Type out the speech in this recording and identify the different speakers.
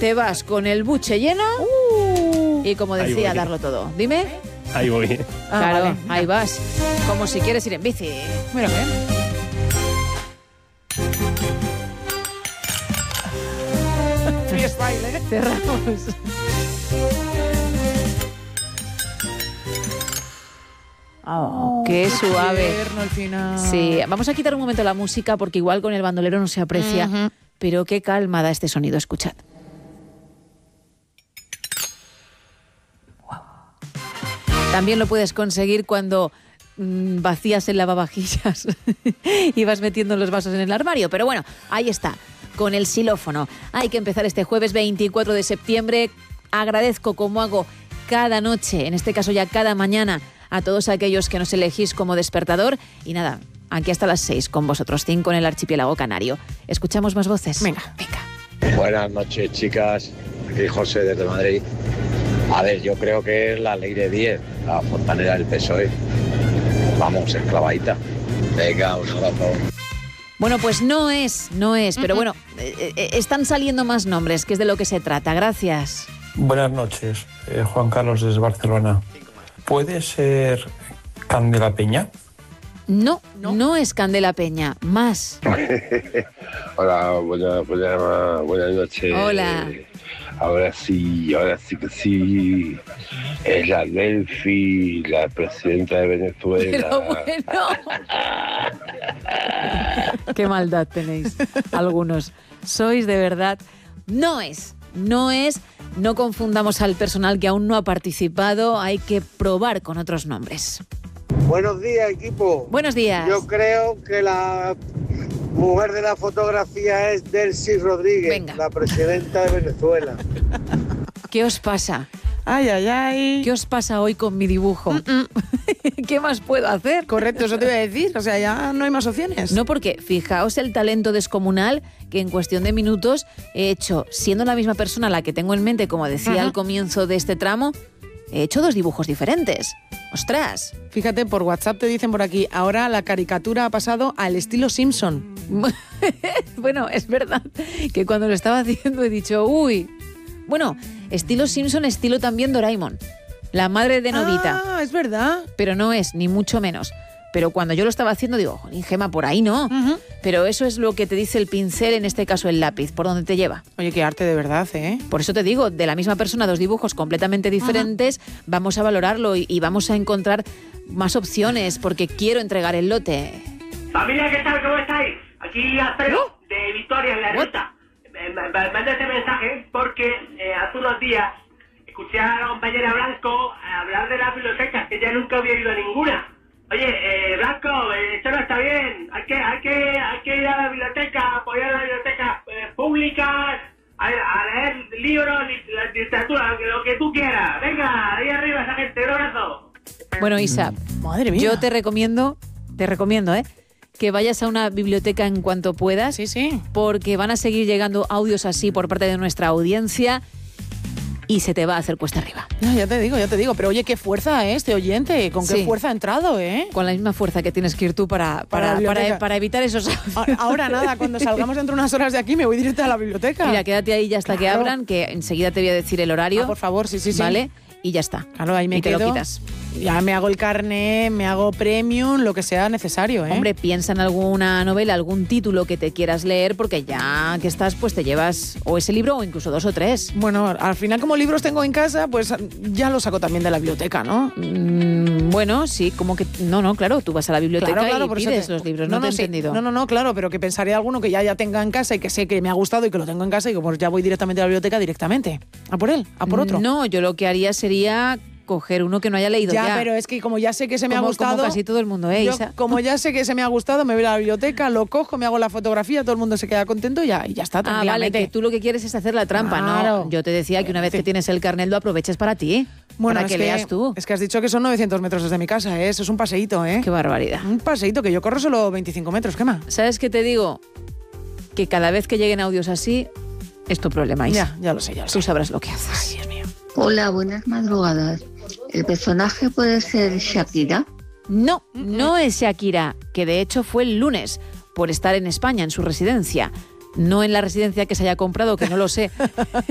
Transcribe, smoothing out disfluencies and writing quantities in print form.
Speaker 1: te vas con el buche lleno y, como decía, darlo todo. Dime.
Speaker 2: Ahí voy.
Speaker 1: Claro,
Speaker 3: vale.
Speaker 1: ahí vas. Como si quieres ir en bici.
Speaker 3: Mira, freestyle, ¿eh?
Speaker 1: Cerramos. Qué suave.
Speaker 3: Tierno al final.
Speaker 1: Sí, vamos a quitar un momento la música porque igual con el bandolero no se aprecia, pero qué calma da este sonido, escuchad. Wow. También lo puedes conseguir cuando vacías el lavavajillas y vas metiendo los vasos en el armario, pero bueno, ahí está, con el xilófono. Hay que empezar este jueves 24 de septiembre. Agradezco, como hago cada noche, en este caso ya cada mañana, a todos aquellos que nos elegís como despertador. Y nada, aquí hasta las 6 con vosotros, 5 en el archipiélago canario. ¿Escuchamos más voces?
Speaker 3: Venga.
Speaker 4: Buenas noches, chicas. Aquí José desde Madrid. A ver, yo creo que es la ley de 10, la fontanera del PSOE. Vamos, esclavadita. Venga, un abrazo.
Speaker 1: Bueno, pues no es, pero bueno, están saliendo más nombres, que es de lo que se trata. Gracias.
Speaker 5: Buenas noches, Juan Carlos desde Barcelona. ¿Puede ser Candela Peña?
Speaker 1: No es Candela Peña, más.
Speaker 6: Hola, buenas noches.
Speaker 1: Hola.
Speaker 6: Ahora sí que sí. Es la Delphi, la presidenta de Venezuela.
Speaker 1: Pero bueno. Qué maldad tenéis algunos. Sois de verdad. No es. No confundamos al personal que aún no ha participado. Hay que probar con otros nombres.
Speaker 7: Buenos días, equipo.
Speaker 1: Buenos días.
Speaker 7: Yo creo que la mujer de la fotografía es Delcy Rodríguez,
Speaker 1: Venga.
Speaker 7: la presidenta de Venezuela.
Speaker 1: ¿Qué os pasa?
Speaker 3: Ay.
Speaker 1: ¿Qué os pasa hoy con mi dibujo? ¿Qué más puedo hacer?
Speaker 3: Correcto, eso te iba a decir. O sea, ya no hay más opciones.
Speaker 1: No, porque fijaos el talento descomunal que en cuestión de minutos he hecho, siendo la misma persona la que tengo en mente, como decía al comienzo de este tramo, he hecho 2 dibujos diferentes. ¡Ostras!
Speaker 3: Fíjate, por WhatsApp te dicen por aquí, ahora la caricatura ha pasado al estilo Simpson.
Speaker 1: Bueno, es verdad que cuando lo estaba haciendo he dicho, uy. Bueno, estilo Simpson, estilo también Doraemon. La madre de Novita.
Speaker 3: Ah, es verdad.
Speaker 1: Pero no es, ni mucho menos. Pero cuando yo lo estaba haciendo digo, jolín, Gema, por ahí no. Pero eso es lo que te dice el pincel, en este caso el lápiz, por donde te lleva.
Speaker 3: Oye, qué arte de verdad, ¿eh?
Speaker 1: Por eso te digo, de la misma persona, 2 dibujos completamente diferentes, vamos a valorarlo y vamos a encontrar más opciones, porque quiero entregar el lote.
Speaker 8: Familia, ¿qué tal? ¿Cómo estáis? Aquí Alfredo, de Victoria, en la ruta. Manda este mensaje porque hace unos días escuché a la compañera Blanco hablar de las bibliotecas, que ya nunca había ido a ninguna. Oye, Blanco, esto no está bien. Hay que ir a la biblioteca, apoyar a las bibliotecas públicas, a leer libros, la literatura, lo que tú quieras. Venga, ahí arriba esa gente, un abrazo.
Speaker 1: Bueno, Isa,
Speaker 3: Madre mía.
Speaker 1: yo te recomiendo, que vayas a una biblioteca en cuanto puedas.
Speaker 3: Sí.
Speaker 1: Porque van a seguir llegando audios así por parte de nuestra audiencia y se te va a hacer cuesta arriba.
Speaker 3: Ya te digo. Pero oye, qué fuerza, este oyente. Con qué
Speaker 1: Sí.
Speaker 3: fuerza ha entrado,
Speaker 1: Con la misma fuerza que tienes que ir tú para evitar esos audios.
Speaker 3: Ahora nada, cuando salgamos dentro de unas horas de aquí me voy directo a la biblioteca.
Speaker 1: Mira, quédate ahí ya hasta que
Speaker 3: Claro.
Speaker 1: abran, que enseguida te voy a decir el horario.
Speaker 3: Por favor, sí.
Speaker 1: ¿Vale? Y ya está.
Speaker 3: Claro, ahí me
Speaker 1: y te
Speaker 3: quedo.
Speaker 1: lo quitas.
Speaker 3: Ya me hago el carné, me hago premium, lo que sea necesario, ¿eh?
Speaker 1: Hombre, piensa en alguna novela, algún título que te quieras leer, porque ya que estás, pues te llevas o ese libro o incluso 2 o 3.
Speaker 3: Bueno, al final como libros tengo en casa, pues ya los saco también de la biblioteca, ¿no?
Speaker 1: Bueno, sí, como que... No, claro, tú vas a la biblioteca
Speaker 3: Claro,
Speaker 1: y
Speaker 3: por eso
Speaker 1: pides los libros, no te he
Speaker 3: sí.
Speaker 1: entendido.
Speaker 3: No, claro, pero que pensaré alguno que ya tenga en casa y que sé que me ha gustado y que lo tengo en casa y que pues ya voy directamente a la biblioteca directamente. A por él, a por otro.
Speaker 1: No, yo lo que haría sería coger uno que no haya leído ya.
Speaker 3: Ya, pero es que como ya sé que se me ha gustado...
Speaker 1: Como casi todo el mundo,
Speaker 3: yo,
Speaker 1: Isa.
Speaker 3: como ya sé que se me ha gustado, me voy a la biblioteca, lo cojo, me hago la fotografía, todo el mundo se queda contento y ya está, tranquilamente.
Speaker 1: Vale, que tú lo que quieres es hacer la trampa,
Speaker 3: Claro.
Speaker 1: ¿no? Yo te decía que una vez que tienes el carnet lo aproveches para ti,
Speaker 3: Bueno,
Speaker 1: para que leas tú.
Speaker 3: Es que has dicho que son 900 metros desde mi casa, ¿eh? Eso es un paseíto, ¿eh?
Speaker 1: Qué barbaridad.
Speaker 3: Un paseíto, que yo corro solo 25 metros, ¿qué más?
Speaker 1: ¿Sabes qué te digo? Que cada vez que lleguen audios así, es tu problema, Isa.
Speaker 3: Ya lo sé.
Speaker 1: Tú sabrás lo que haces.
Speaker 3: Ay, Dios mío.
Speaker 9: Hola, buenas madrugadas. ¿El personaje puede ser Shakira?
Speaker 1: No es Shakira, que de hecho fue el lunes, por estar en España, en su residencia. No en la residencia que se haya comprado, que no lo sé.